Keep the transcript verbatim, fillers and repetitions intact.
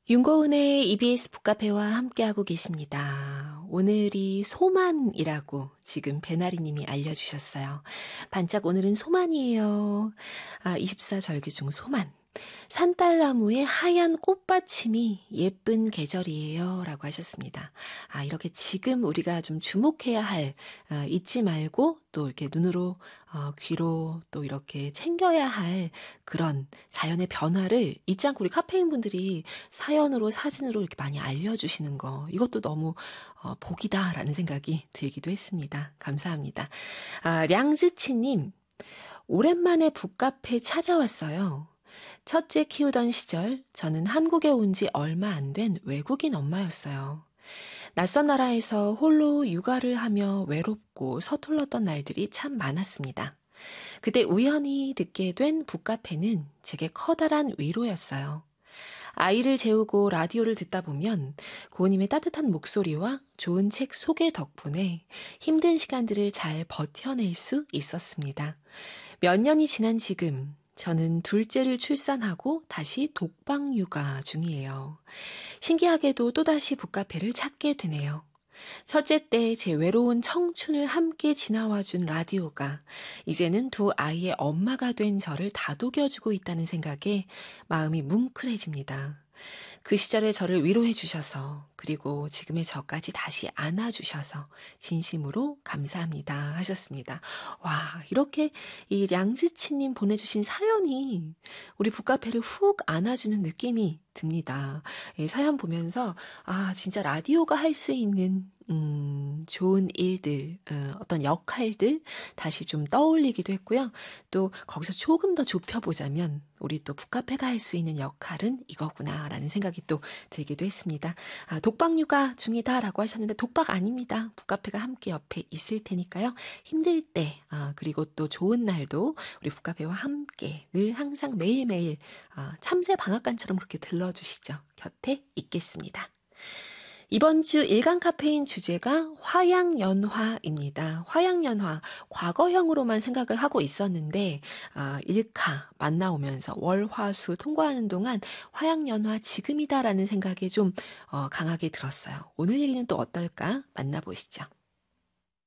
윤고은의 이비에스 북카페와 함께하고 계십니다. 오늘이 소만이라고 지금 배나리님이 알려주셨어요. 반짝 오늘은 소만이에요. 아, 이십사 절기 중 소만. 산딸나무의 하얀 꽃받침이 예쁜 계절이에요. 라고 하셨습니다. 아, 이렇게 지금 우리가 좀 주목해야 할, 어, 잊지 말고 또 이렇게 눈으로, 어, 귀로 또 이렇게 챙겨야 할 그런 자연의 변화를 잊지 않고 우리 카페인 분들이 사연으로 사진으로 이렇게 많이 알려주시는 거. 이것도 너무, 어, 복이다라는 생각이 들기도 했습니다. 감사합니다. 아, 량즈치님, 오랜만에 북카페 찾아왔어요. 첫째 키우던 시절 저는 한국에 온 지 얼마 안 된 외국인 엄마였어요. 낯선 나라에서 홀로 육아를 하며 외롭고 서툴렀던 날들이 참 많았습니다. 그때 우연히 듣게 된 북카페는 제게 커다란 위로였어요. 아이를 재우고 라디오를 듣다 보면 고은님의 따뜻한 목소리와 좋은 책 소개 덕분에 힘든 시간들을 잘 버텨낼 수 있었습니다. 몇 년이 지난 지금 저는 둘째를 출산하고 다시 독방 육아 중이에요. 신기하게도 또다시 북카페를 찾게 되네요. 첫째 때 제 외로운 청춘을 함께 지나와준 라디오가 이제는 두 아이의 엄마가 된 저를 다독여주고 있다는 생각에 마음이 뭉클해집니다. 그 시절에 저를 위로해 주셔서 그리고 지금의 저까지 다시 안아주셔서 진심으로 감사합니다 하셨습니다. 와, 이렇게 이 량즈치님 보내주신 사연이 우리 북카페를 훅 안아주는 느낌이 듭니다. 이 사연 보면서 아, 진짜 라디오가 할 수 있는 음, 좋은 일들, 어, 어떤 역할들 다시 좀 떠올리기도 했고요. 또 거기서 조금 더 좁혀보자면 우리 또 북카페가 할 수 있는 역할은 이거구나라는 생각이 또 들기도 했습니다. 아, 독박 육아 중이다라고 하셨는데 독박 아닙니다. 북카페가 함께 옆에 있을 테니까요. 힘들 때 아, 그리고 또 좋은 날도 우리 북카페와 함께 늘 항상 매일매일 아, 참새 방앗간처럼 그렇게 들러주시죠. 곁에 있겠습니다. 이번 주 일간 카페인 주제가 화양연화입니다. 화양연화, 과거형으로만 생각을 하고 있었는데 아, 일카 만나오면서 월화수 통과하는 동안 화양연화 지금이다라는 생각이 좀 어, 강하게 들었어요. 오늘 얘기는 또 어떨까 만나보시죠.